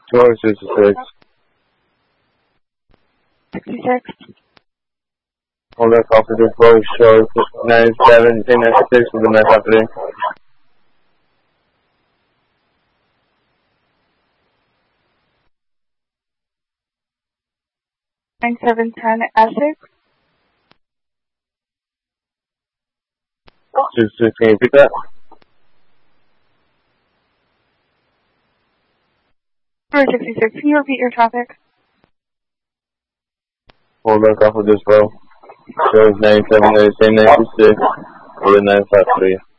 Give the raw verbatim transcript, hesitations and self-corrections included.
George sixty-six. sixty-six. Hold that call for this road show ninety-seven, ten ninety-six with the next after nine seven ten Essex. sixty-six, can you repeat that? sixty-six, can you repeat your traffic? Hold that call for this road show ninety-seven, ten ninety-six with the nine five three.